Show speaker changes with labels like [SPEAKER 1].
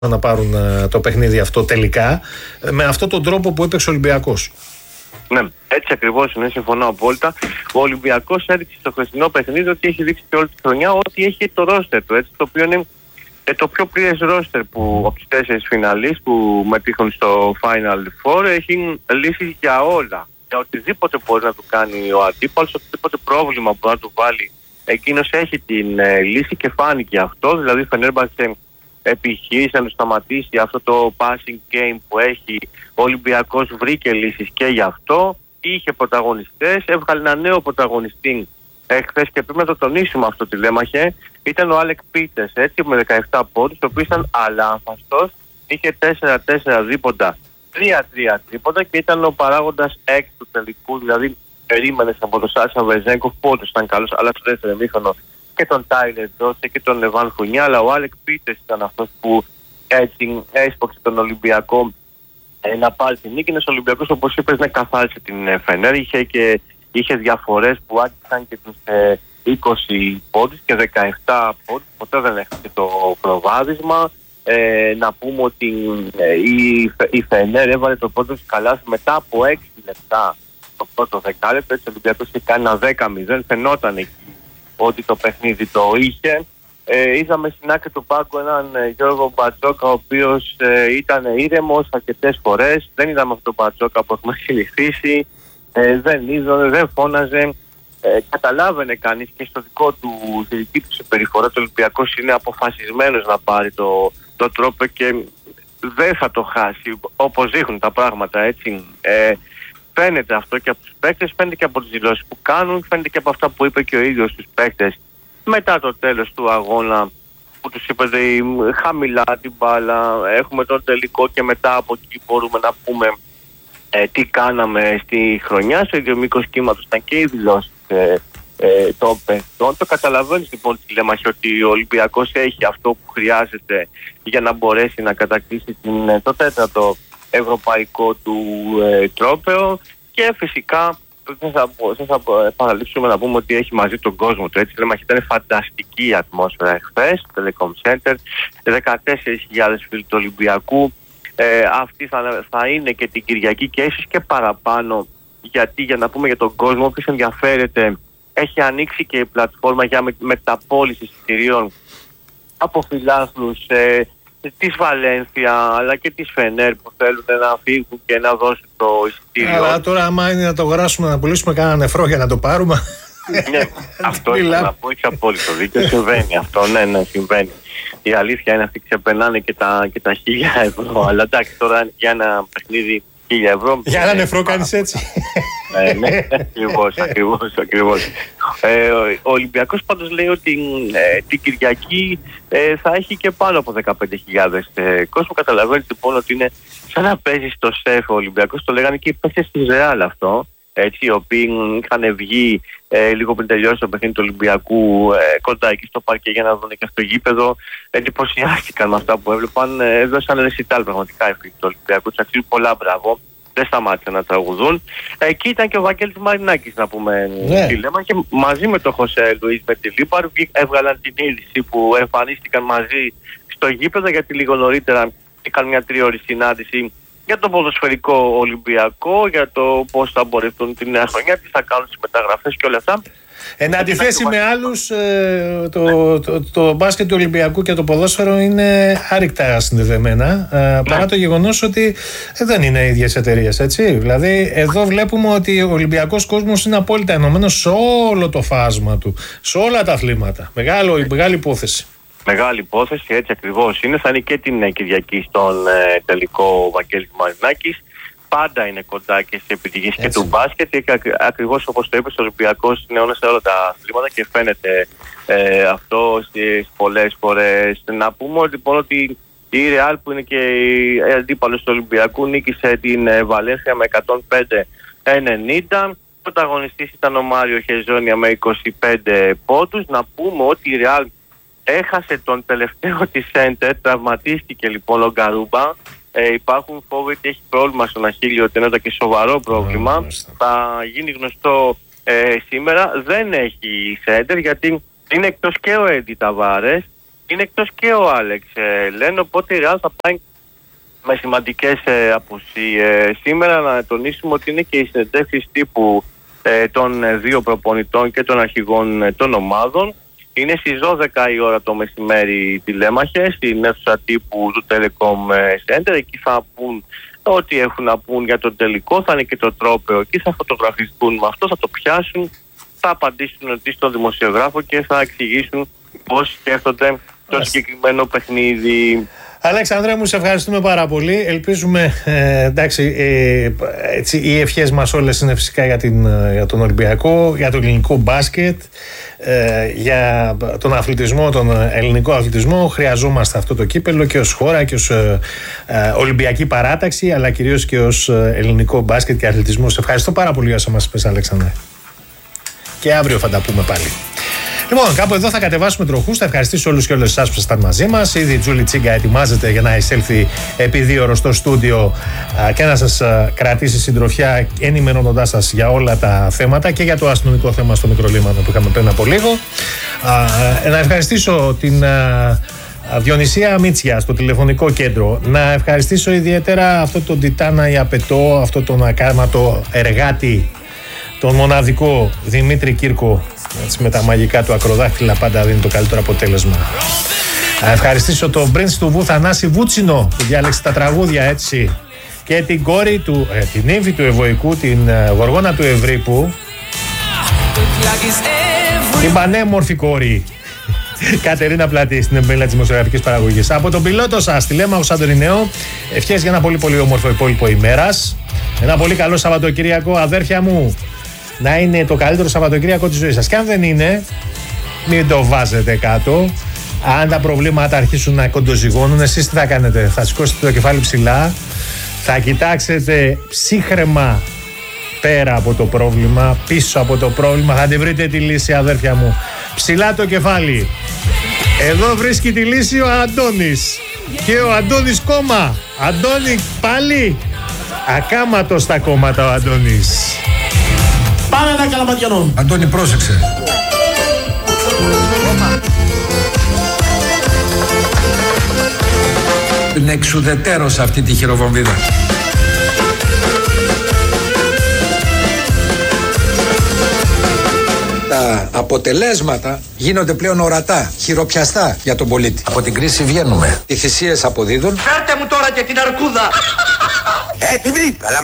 [SPEAKER 1] να πάρουν το παιχνίδι αυτό τελικά, με αυτόν τον τρόπο που έπαιξε ο Ολυμπιακός.
[SPEAKER 2] Ναι, έτσι ακριβώς είναι, συμφωνώ απόλυτα. Ο Ολυμπιακός έδειξε στο χθεσινό παιχνίδι ότι έχει δείξει και όλη τη χρονιά ότι έχει το ρόστερ του, έτσι, το οποίο είναι το πιο πλήρες ρόστερ που από τους 4 φιναλίστ που μετήχουν στο Final Four έχει λύσεις για όλα. Για οτιδήποτε μπορεί να του κάνει ο αντίπαλος, οτιδήποτε πρόβλημα μπορεί να του βάλει, εκείνος έχει την λύση και φάνηκε αυτό. Δηλαδή, Φενέρμπαχτσε επιχείρησε να του σταματήσει αυτό το passing game που έχει. Ο Ολυμπιακός βρήκε λύσεις και γι' αυτό. Είχε πρωταγωνιστές, έβγαλε ένα νέο πρωταγωνιστή χθες και πρέπει να το τονίσουμε αυτό, τηλέμαχε. Ήταν ο Άλεκ Πίτερς, έτσι, με 17 πόντους, ο οποίος ήταν αλάμφαστος, είχε 4-4 δίποντα, 3-3 τρίποντα και ήταν ο παράγοντας 6 του τελικού. Δηλαδή, περίμενες από τον Σάσα Βεζέγκοφ, πόντος ήταν καλός, αλλά στο δεύτερο ημίχρονο και τον Τάιλερ Ντότσε και τον Λεβάν Χουνιά, αλλά ο Άλεκ Πίτερς ήταν αυτός που έτσι έσπωξε τον Ολυμπιακό να πάρει την νίκη. Ο Ολυμπιακός, όπως είπες, να καθάρισε την Φενέρ, είχε διαφορές που άκησαν και τους 20 πόντους και 17 πόντους, ποτέ δεν έχασε το προβάδισμα. Να πούμε ότι η Φενέρ έβαλε το πρώτο καλάθι μετά από 6 λεπτά το πρώτο δεκάλεπτο, έτσι ο Ολυμπιακός είχε κάνει ένα 10-0, φαινόταν εκεί ότι το παιχνίδι το είχε. Είδαμε στην άκρη του πάγκου έναν Γιώργο Μπατζόκα, ο οποίος ήταν ήρεμος αρκετές φορές. Δεν είδαμε αυτόν τον Μπατζόκα που έχουμε συνηθίσει. Δεν είδωνε, δεν φώναζε. Καταλάβαινε κανείς και στο στη δική του συμπεριφορά το Ολυμπιακός είναι αποφασισμένος να πάρει το τρόπο και δεν θα το χάσει, όπως δείχνουν τα πράγματα, έτσι. Φαίνεται αυτό και από τους παίκτες, φαίνεται και από τις δηλώσεις που κάνουν, φαίνεται και από αυτά που είπε και ο ίδιος στους παίκτες μετά το τέλος του αγώνα, που τους είπε χαμηλά την μπάλα, έχουμε τον τελικό και μετά από εκεί μπορούμε να πούμε τι κάναμε στη χρονιά. Στο ίδιο μήκος κύματος ήταν και οι δηλώσεις των παιχτών. Το καταλαβαίνεις λοιπόν, τηλέμαχε, ότι ο Ολυμπιακός έχει αυτό που χρειάζεται για να μπορέσει να κατακτήσει το τέταρτο ευρωπαϊκό του τρόπαιο και φυσικά δεν θα παραλείψουμε να πούμε ότι έχει μαζί τον κόσμο του. Έτσι λέμε, ήταν φανταστική η ατμόσφαιρα εχθές στο Telecom Center, 14.000 φίλοι του Ολυμπιακού. Αυτή θα είναι και την Κυριακή και ίσως και παραπάνω, γιατί για να πούμε για τον κόσμο, όποιος ενδιαφέρεται, έχει ανοίξει και η πλατφόρμα για μεταπώληση εισιτηρίων από φιλάθλους της Βαλένθια αλλά και της Φενέρ που θέλουν να φύγουν και να δώσουν το εισιτήριο.
[SPEAKER 1] Αλλά τώρα άμα είναι να το αγοράσουμε, να πουλήσουμε κανένα νεφρό για να το πάρουμε.
[SPEAKER 2] Ναι, αυτό ήθελα να πω, έχεις απόλυτο δίκιο, συμβαίνει αυτό, ναι, συμβαίνει. Η αλήθεια είναι αυτοί ξεπερνάνε και τα 1.000 ευρώ, αλλά εντάξει, τώρα για ένα παιχνίδι 1.000 ευρώ.
[SPEAKER 1] Για ένα νεφρό κάνεις έτσι.
[SPEAKER 2] Ναι, ακριβώς. Ο Ολυμπιακός πάντως λέει ότι την Κυριακή θα έχει και πάνω από 15.000 κόσμο. Καταλαβαίνεις λοιπόν ότι είναι σαν να παίζει στο ΣΕΦ ο Ολυμπιακός. Το λέγανε και οι παίκτες της Ρεάλ αυτό, έτσι, οι οποίοι είχαν βγει λίγο πριν τελειώσει το παιχνίδι του Ολυμπιακού κοντά εκεί στο παρκέ για να δουν και στο γήπεδο. Εντυπωσιάστηκαν με αυτά που έβλεπαν. Έδωσαν ρεσιτάλ πραγματικά οι φίλοι του Ολυμπιακού. Τους αξίζουν πολλά, μπράβο. Δεν σταμάτησαν να τραγουδούν. Εκεί ήταν και ο Βαγγέλης Μαρινάκης, να πούμε. Και μαζί με τον Χωσέ Λουίς με τη Λίπαρ έβγαλαν την είδηση που εμφανίστηκαν μαζί στο γήπεδο, γιατί λίγο νωρίτερα είχαν μια 3ωρη συνάντηση για το ποδοσφαιρικό Ολυμπιακό, για το πώς θα μπορέσουν την νέα χρονιά, τι θα κάνουν στις μεταγραφές και όλα αυτά.
[SPEAKER 1] Εν αντιθέσει με άλλους, το μπάσκετ του Ολυμπιακού και το ποδόσφαιρο είναι άρρηκτα συνδεδεμένα, παρά το γεγονός ότι δεν είναι ίδιες εταιρείες, έτσι. Δηλαδή εδώ βλέπουμε ότι ο Ολυμπιακός κόσμος είναι απόλυτα ενωμένος σε όλο το φάσμα του, σε όλα τα αθλήματα. Μεγάλη υπόθεση.
[SPEAKER 2] Μεγάλη υπόθεση, έτσι ακριβώς είναι. Θα είναι και την Κυριακή στον τελικό Βαγγέλης Μαρινάκης. Πάντα είναι κοντά και στις επιτυχίες και του μπάσκετ, και ακριβώς όπως το είπες, ο Ολυμπιακός είναι σε όλα τα αθλήματα και φαίνεται αυτό στις πολλές φορές. Να πούμε λοιπόν ότι η Ρεάλ, που είναι και η αντίπαλος του Ολυμπιακού, νίκησε την Βαλένθια με 105-90. Πρωταγωνιστής ήταν ο Μάριο Χεζόνια με 25 πόντους. Να πούμε ότι η Ρεάλ έχασε τον τελευταίο της σέντερ, τραυματίστηκε λοιπόν ο Γκαρούμπα. Υπάρχουν φόβοι ότι έχει πρόβλημα στον αχίλιο τενότα και σοβαρό πρόβλημα. Θα γίνει γνωστό σήμερα. Δεν έχει σέντερ, γιατί είναι εκτός και ο Έντι Ταβάρες είναι εκτός και ο Άλεξ, λένε, οπότε η Real θα πάει με σημαντικές απουσίες. Σήμερα να τονίσουμε ότι είναι και οι συνεντεύξεις τύπου των δύο προπονητών και των αρχηγών των ομάδων. Είναι στις 12 η ώρα το μεσημέρι οι τηλέμαχες, στην αίθουσα τύπου του Telecom Center. Εκεί θα πούν ό,τι έχουν να πούν για το τελικό, θα είναι και το τρόπαιο. Εκεί θα φωτογραφιστούν με αυτό, θα το πιάσουν, θα απαντήσουν ότι στον δημοσιογράφο και θα εξηγήσουν πώς σκέφτονται το συγκεκριμένο παιχνίδι.
[SPEAKER 1] Αλέξανδρε μου, σε ευχαριστούμε πάρα πολύ. Ελπίζουμε, εντάξει, έτσι, οι ευχές μας όλες είναι φυσικά για τον Ολυμπιακό, για το ελληνικό μπάσκετ, για τον αθλητισμό, τον ελληνικό αθλητισμό. Χρειαζόμαστε αυτό το κύπελλο και ως χώρα και ως Ολυμπιακή παράταξη, αλλά κυρίως και ως ελληνικό μπάσκετ και αθλητισμό. Σε ευχαριστώ πάρα πολύ για όσα μας είπες, Αλέξανδρε. Και αύριο θα τα πούμε πάλι. Λοιπόν, κάπου εδώ θα κατεβάσουμε τροχούς. Θα ευχαριστήσω όλους και όλες εσάς που ήσασταν μαζί μας. Ήδη η Τζούλη Τσίγκα ετοιμάζεται για να εισέλθει επί 2 ώρες στο στούντιο και να σας κρατήσει συντροφιά, ενημερώνοντάς σας για όλα τα θέματα και για το αστυνομικό θέμα στο Μικρολίμανο που είχαμε πριν από λίγο. Να ευχαριστήσω την Διονυσία Μίτσια στο τηλεφωνικό κέντρο. Να ευχαριστήσω ιδιαίτερα αυτό τον Τιτάνα Ιαπετό, αυτό τον ακάματο εργάτη, τον μοναδικό Δημήτρη Κύρκο. Έτσι, με τα μαγικά του ακροδάχτυλα πάντα δίνει το καλύτερο αποτέλεσμα. Ευχαριστήσω τον Prince του Βου Θανάση Βούτσινο που διάλεξε τα τραγούδια, έτσι, και την κόρη του, την ύμφη του Ευωικού, την Γοργόνα του Ευρύπου, την πανέμορφη κόρη Κατερίνα Πλατή στην εμπέλα της δημοσιογραφικής παραγωγής. Από τον πιλότο σας, Τηλέμαχο Σαντορινέο, ευχές για ένα πολύ πολύ όμορφο υπόλοιπο ημέρας. Ένα πολύ καλό Σαββατοκυριακό, αδέρφια μου. Να είναι το καλύτερο Σαββατοκύριακο της ζωής σας. Και αν δεν είναι, μην το βάζετε κάτω. Αν τα προβλήματα αρχίσουν να κοντοζυγώνουν, εσείς τι θα κάνετε? Θα σηκώσετε το κεφάλι ψηλά, θα κοιτάξετε ψύχραιμα πέρα από το πρόβλημα, πίσω από το πρόβλημα, θα τη βρείτε τη λύση, αδέρφια μου. Ψηλά το κεφάλι. Εδώ βρίσκει τη λύση ο Αντώνης. Και ο Αντώνης κόμμα. Αντώνη πάλι. Ακάματος στα κόμματα ο Αντώνης.
[SPEAKER 3] Πάμε ένα καλαματιανό.
[SPEAKER 4] Αντώνη, πρόσεξε. Είναι εξουδετέρως αυτή τη χειροβομβίδα. Τα αποτελέσματα γίνονται πλέον ορατά, χειροπιαστά για τον πολίτη. Από την κρίση βγαίνουμε. Οι θυσίες αποδίδουν.
[SPEAKER 3] Φέρτε μου τώρα και την αρκούδα.
[SPEAKER 5] Καλά